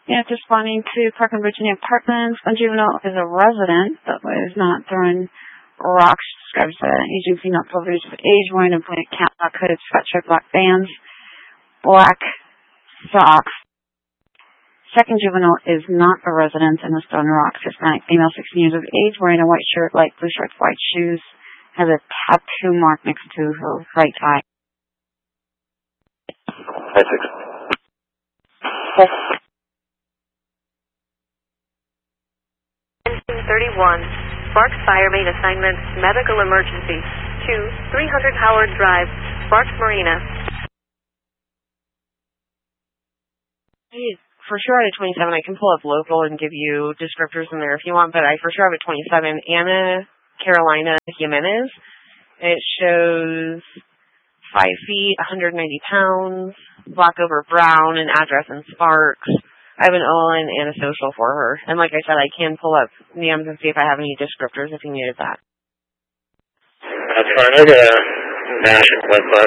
Yeah, just responding to Park and Virginia Apartments. One juvenile is a resident, but is not throwing rocks. Describes the aging female 12 years of age, wearing a black cap, black hooded sweatshirt, black bands, black socks. Second juvenile is not a resident and is throwing rocks. Hispanic female, 16 years of age, wearing a white shirt, light blue shorts, white shoes, has a tattoo mark next to her right eye. 31. Sparks Fire Main Assignment, Medical Emergency, 300 Howard Drive, Sparks Marina. For sure out of 27, I can pull up local and give you descriptors in there if you want, but I for sure have a 27, Anna Carolina Jimenez. It shows 5 feet, 190 pounds, black over brown, an address in Sparks. I have an OLN and a social for her. And like I said, I can pull up NAMs and see if I have any descriptors if you needed that. That's fine. I got a national blood bug.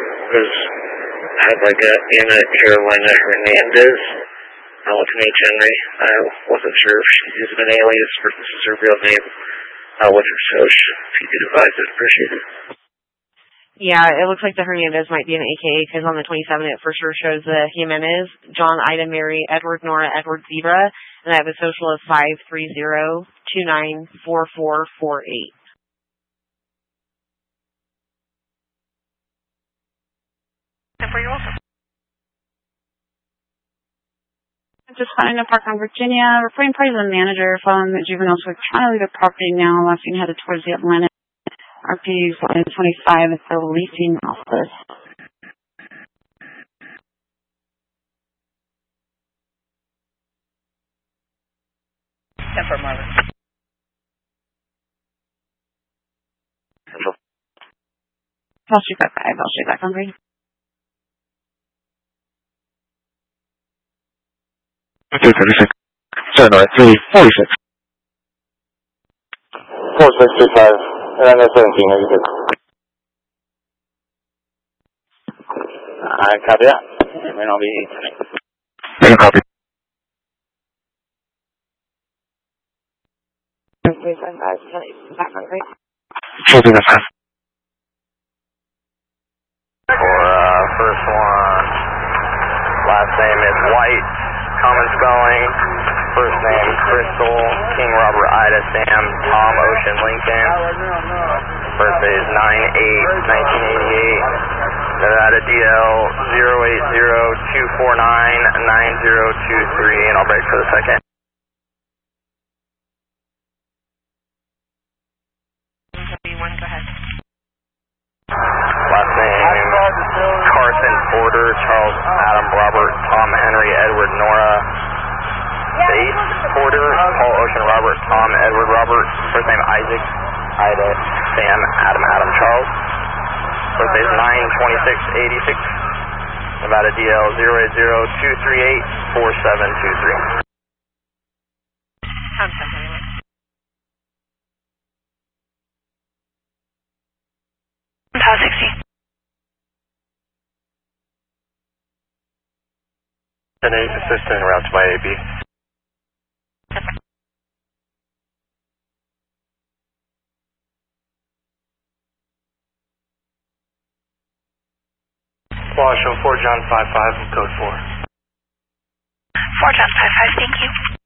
I had like a Anna Carolina Hernandez. What's Nate Henry? I wasn't sure if she's using an alias or if this is her real name. What's her social? If you could advise it, appreciate it. Yeah, it looks like the Hernandez might be an AKA because on the 27 it for sure shows the Jimenez, John, Ida, Mary, Edward, Nora, Edward, Zebra, and I have a social of 530-294448. You're welcome. Just finding a park in Virginia. Reporting party to the manager following the juveniles who are trying to leave the property now. Last seen headed towards the Atlantic. RP's line 25 at the leasing office. Yeah, for Marvin. I'll shoot back 5. I'll shoot back on green. 236. Sorry, no, 346. 4635. And then 17, are you good? I copy that. It may not be 8. Copy. Back on green. Sure thing, that's fine. For first one, last name is White, common spelling, first name Crystal, King Robert Ida Sam, Tom Ocean Lincoln, birthday is 9/8/1988, Nevada DL 080-249-9023, and I'll break for the second. Go ahead. Last name Carson Porter, Charles Adam Robert, Tom Henry Edward Nora, Faith Porter, Paul Ocean Robert, Tom Edward Robert, first name Isaac, Ida Sam Adam Adam Charles, birthday is 9/26/86, Nevada DL 080-238-4723. Power 60. An assistant route to my AB. Wash 04 John 55 code 4. 4 John 55, thank you.